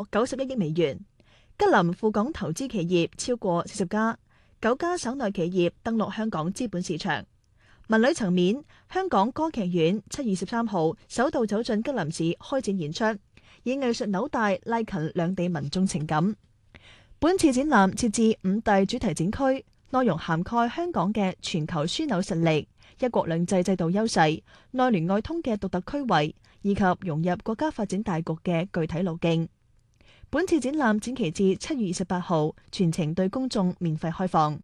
91億美元。吉林赴港投資企業超過40家，9家省內企業登陸香港資本市場。文旅層面，香港歌劇院7月13號首度走進吉林市開展演出，以藝術紐帶拉近兩地民眾情感。本次展覽設置5大主題展區，內容涵蓋香港嘅全球樞紐實力、一國兩制制度優勢、內聯外通嘅獨特區位，以及融入國家發展大局嘅具體路徑。本次展覽展期至7月28號，全程對公眾免費開放。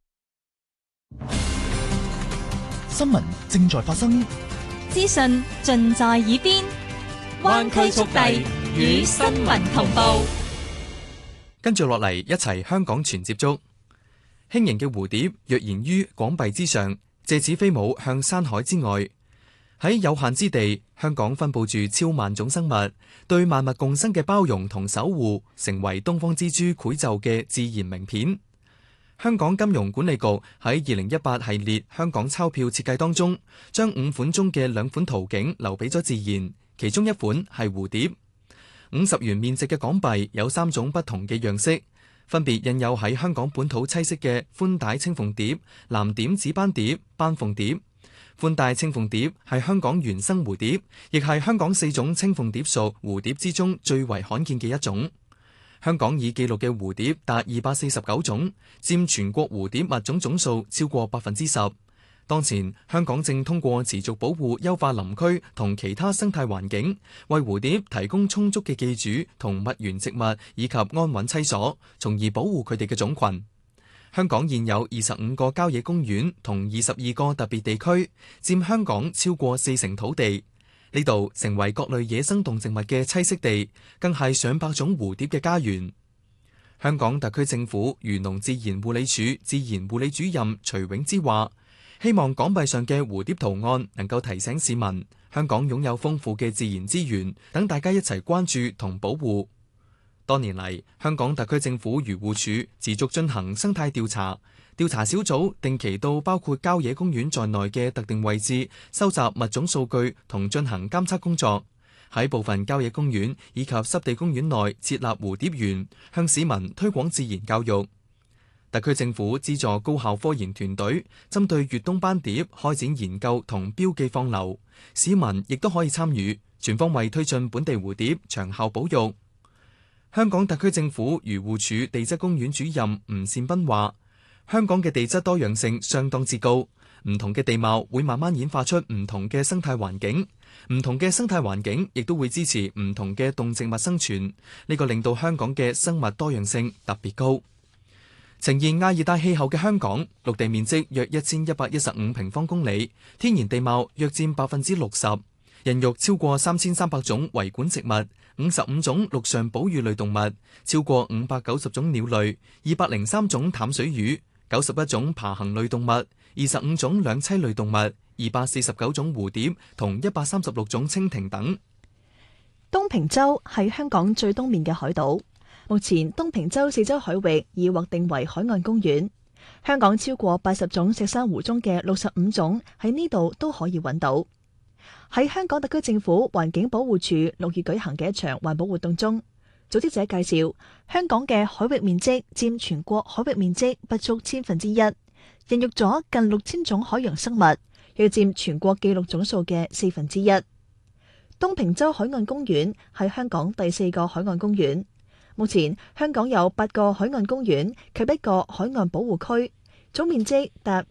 新聞正在發生， 資訊盡在耳邊，灣區速遞與新聞同步。 跟住落嚟，一齊香港全接觸。輕盈嘅蝴蝶躍然於廣幣之上，借此飛舞向山海之外。喺有限之地，香港分佈住超萬種生物，對萬物共生嘅包容同守護，成為東方之珠繪就嘅自然名片。香港金融管理局喺2018系列香港鈔票設計當中，將5款中嘅2款圖景留俾咗自然，其中一款係蝴蝶。50元面值嘅港幣有3種不同嘅樣式，分別印有喺香港本土棲息嘅寬帶青鳳蝶、藍點紫斑蝶、斑鳳蝶。寬帶青鳳蝶係香港原生蝴蝶，亦係香港4種青鳳蝶屬蝴蝶之中最為罕見嘅一種。香港已記錄嘅蝴蝶達249種，佔全國蝴蝶物種總數超過10%。當前香港正通過持續保護優化林區同其他生態環境，為蝴蝶提供充足嘅寄主同蜜源植物以及安穩棲所，從而保護佢哋嘅種群。香港現有25個郊野公園同22個特別地區，佔香港超過40%土地。呢度成為各類野生動植物嘅棲息地，更係上百種蝴蝶嘅家園。香港特區政府漁農自然護理署自然護理主任徐永之話，希望港幣上嘅蝴蝶圖案能夠提醒市民，香港擁有豐富嘅自然資源，等大家一齊關注同保護。多年嚟，香港特區政府漁護署持續進行生態調查，調查小組定期到包括郊野公園在內嘅特定位置收集物種數據同進行監測工作。喺部分郊野公園以及濕地公園內設立蝴蝶園，向市民推廣自然教育。特區政府資助高校科研團隊針對越冬斑蝶開展研究同標記放流，市民亦都可以參與，全方位推進本地蝴蝶長效保育。香港特區政府漁護署地質公園主任吳善斌話，香港嘅地質多樣性相當之高，唔同嘅地貌會慢慢演化出唔同嘅生態環境，唔同嘅生態環境亦都會支持唔同嘅動植物生存，呢個令到香港嘅生物多樣性特別高。呈現亞熱帶氣候嘅香港，陸地面積約1115平方公里，天然地貌約佔60%，人肉超過3300種維管植物，55種陸上哺乳類動物，超過590種鳥類，203種淡水魚，91種爬行類動物，25種兩棲類動物，249種蝴蝶同136種蜻蜓等。 東平洲係香港最東面嘅海島，目前東平洲四周海域已獲定為海岸公園。香港超過80種石珊瑚中嘅65種喺呢度都可以揾到。喺香港特區政府環境保護署6月舉行嘅一場環保活動中，組織者介紹香港嘅海域面積佔全國海域面積不足1/1000，孕育咗近6000種海洋生物，約佔全國紀錄總數嘅1/4。東平洲海岸公園係香港第4個海岸公園。目前香港有8個海岸公園及1個海岸保護區，總面積達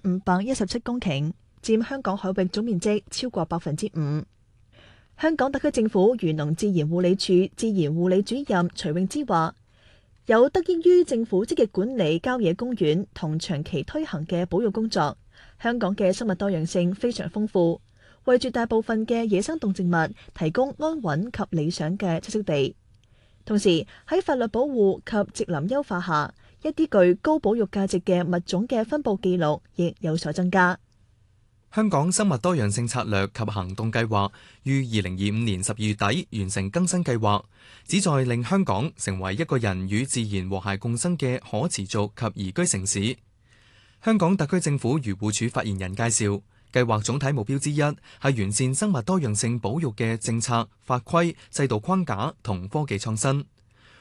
8517公頃，佔香港海域總面積超過5%。香港特區政府漁農自然護理署自然護理主任徐永之話，有得益於政府積極管理郊野公園同長期推行嘅保育工作，香港嘅生物多樣性非常豐富，為絕大部分嘅野生動植物提供安穩及理想嘅棲息地。同時喺法律保護及植林優化下，一啲具高保育價值嘅物種嘅分佈記錄亦有所增加。 香港生物多樣性策略及行動計劃於2025年12月底完成更新計劃，旨在令香港成為一個人與自然和諧共生嘅可持續及宜居城市。香港特區政府漁護署發言人介紹，計劃總體目標之一係完善生物多樣性保育嘅政策、法規、制度框架同科技創新，